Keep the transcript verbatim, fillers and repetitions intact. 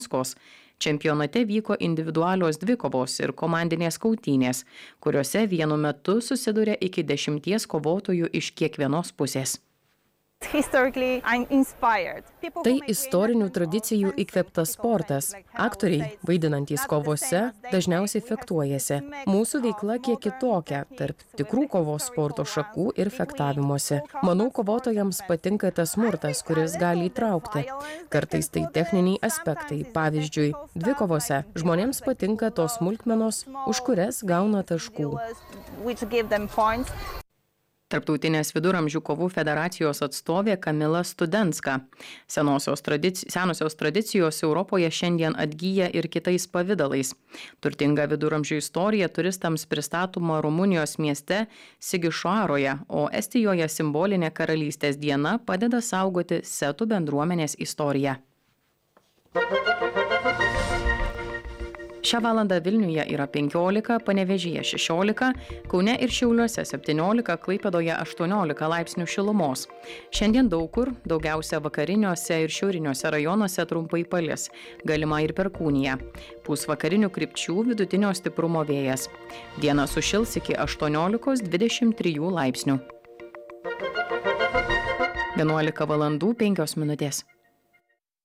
Skos. Čempionate vyko individualios dvikovos ir komandinės kautynės, kuriuose vienu metu susiduria iki dešimties kovotojų iš kiekvienos pusės. Tai istorinių tradicijų įkvėptas sportas. Aktoriai, vaidinantys kovose, dažniausiai fektuojasi. Mūsų veikla kiek kitokia, tarp tikrų kovos sporto šakų ir fektavimuose. Manau, kovotojams patinka tas smurtas, kuris gali įtraukti. Kartais tai techniniai aspektai. Pavyzdžiui, dvikovose žmonėms patinka tos smulkmenos, už kurias gauna taškų. Tarptautinės viduramžių kovų federacijos atstovė Kamila Studenska. Senosios, tradici... Senosios tradicijos Europoje šiandien atgyja ir kitais pavidalais. Turtinga viduramžių istorija turistams pristatoma Rumunijos mieste Sigišoaroje, o Estijoje simbolinė karalystės diena padeda saugoti setų bendruomenės istoriją. Šią valandą Vilniuje yra penkiolika, Panevėžyje šešiolika, Kaune ir Šiauliuose septyniolika, Klaipėdoje aštuoniolika laipsnių šilumos. Šiandien daug kur, daugiausia vakariniuose ir šiauriniuose rajonuose trumpai palis, galima ir perkūnija. Pūs vakarinių krypčių vidutinio stiprumo vėjas. Diena sušils iki aštuoniolikos dvidešimt trijų laipsnių. vienuolika valandų penkios minutės.